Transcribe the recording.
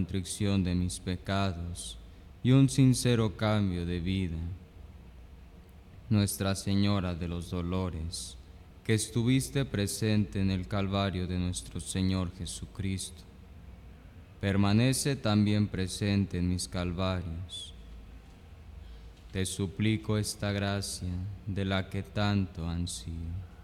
contrición de mis pecados y un sincero cambio de vida. Nuestra Señora de los Dolores, que estuviste presente en el Calvario de nuestro Señor Jesucristo, permanece también presente en mis calvarios. Te suplico esta gracia de la que tanto ansío.